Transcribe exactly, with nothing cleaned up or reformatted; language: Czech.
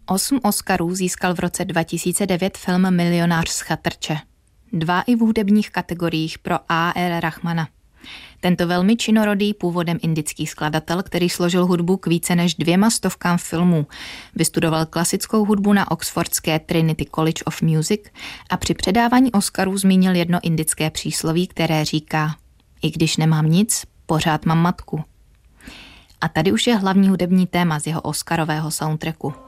Osm Oscarů získal v roce dva tisíce devět film Milionář z chatrče. Dva i v hudebních kategoriích pro A R Rahmana. Tento velmi činorodý, původem indický skladatel, který složil hudbu k více než dvěma stovkám filmů, vystudoval klasickou hudbu na oxfordské Trinity College of Music a při předávání Oscarů zmínil jedno indické přísloví, které říká: i když nemám nic, pořád mám matku. A tady už je hlavní hudební téma z jeho oscarového soundtracku.